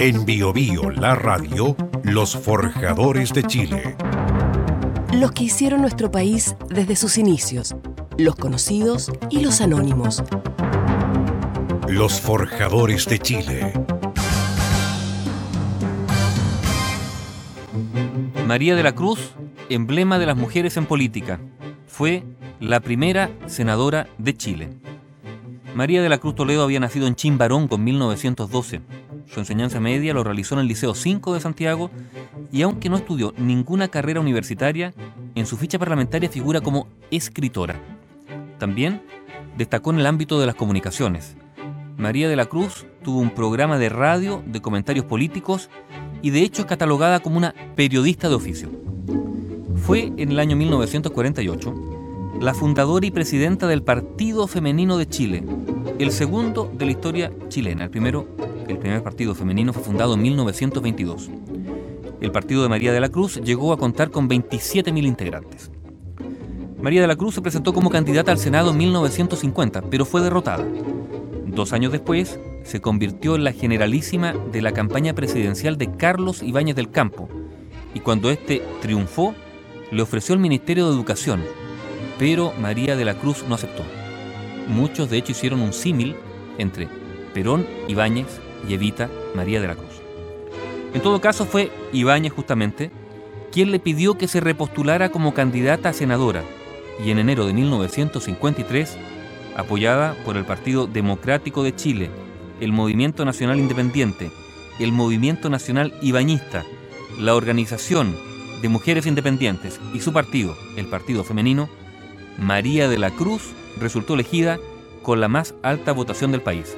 En Bio Bio, la radio, los forjadores de Chile. Los que hicieron nuestro país desde sus inicios, los conocidos y los anónimos. Los forjadores de Chile. María de la Cruz, emblema de las mujeres en política, fue la primera senadora de Chile. María de la Cruz Toledo había nacido en Chimbarongo en 1912. Su enseñanza media lo realizó en el Liceo 5 de Santiago y aunque no estudió ninguna carrera universitaria, en su ficha parlamentaria figura como escritora. También destacó en el ámbito de las comunicaciones. María de la Cruz tuvo un programa de radio de comentarios políticos y de hecho es catalogada como una periodista de oficio. Fue en el año 1948 la fundadora y presidenta del Partido Femenino de Chile, el segundo de la historia chilena. El primer partido femenino fue fundado en 1922. El partido de María de la Cruz llegó a contar con 27.000 integrantes. María de la Cruz se presentó como candidata al Senado en 1950, pero fue derrotada. 2 años después, se convirtió en la generalísima de la campaña presidencial de Carlos Ibáñez del Campo, y cuando éste triunfó, le ofreció el Ministerio de Educación, pero María de la Cruz no aceptó. Muchos, de hecho, hicieron un símil entre Perón, Ibáñez y Evita, María de la Cruz. En todo caso, fue Ibáñez justamente quien le pidió que se repostulara como candidata a senadora, y en enero de 1953, apoyada por el Partido Democrático de Chile, el Movimiento Nacional Independiente, el Movimiento Nacional Ibañista, la Organización de Mujeres Independientes y su partido, el Partido Femenino, María de la Cruz resultó elegida con la más alta votación del país,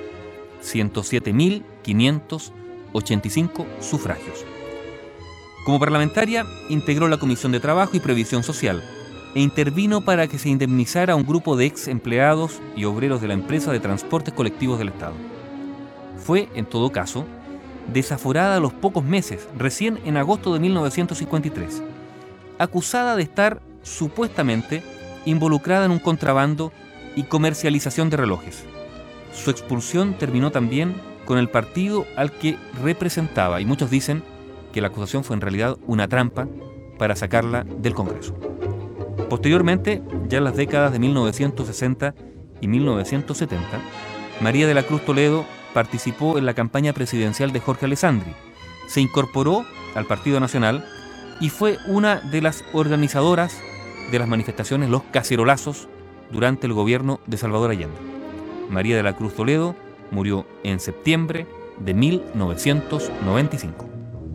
107.585 sufragios. Como parlamentaria, integró la Comisión de Trabajo y Previsión Social e intervino para que se indemnizara a un grupo de ex empleados y obreros de la empresa de transportes colectivos del Estado. Fue, en todo caso, desaforada a los pocos meses, recién en agosto de 1953, acusada de estar, supuestamente, involucrada en un contrabando y comercialización de relojes. Su expulsión terminó también con el partido al que representaba, y muchos dicen que la acusación fue en realidad una trampa para sacarla del Congreso. Posteriormente, ya en las décadas de 1960 y 1970, María de la Cruz Toledo participó en la campaña presidencial de Jorge Alessandri, se incorporó al Partido Nacional y fue una de las organizadoras de las manifestaciones Los Cacerolazos durante el gobierno de Salvador Allende. María de la Cruz Toledo murió en septiembre de 1995.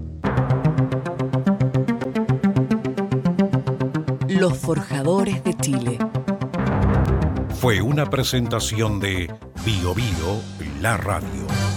Los forjadores de Chile. Fue una presentación de Bio Bio, la radio.